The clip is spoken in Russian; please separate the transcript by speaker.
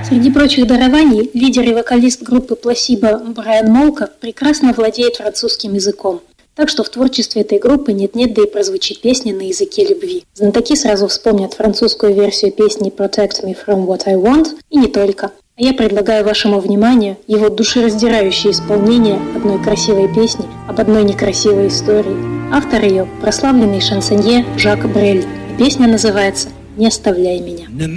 Speaker 1: Среди прочих дарований, лидер и вокалист группы Placebo Брайан Молко прекрасно владеет французским языком. Так что в творчестве этой группы нет-нет, да и прозвучит песня на языке любви. Знатоки сразу вспомнят французскую версию песни «Protect Me From What I Want» и не только. А я предлагаю вашему вниманию его душераздирающее исполнение одной красивой песни об одной некрасивой истории. Автор ее – прославленный шансонье Жак Брель. Песня называется «Не оставляй меня».